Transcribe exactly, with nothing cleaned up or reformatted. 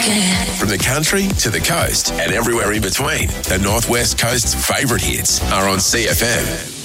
From the country to the coast and everywhere in between, the Northwest Coast's favourite hits are on C F M.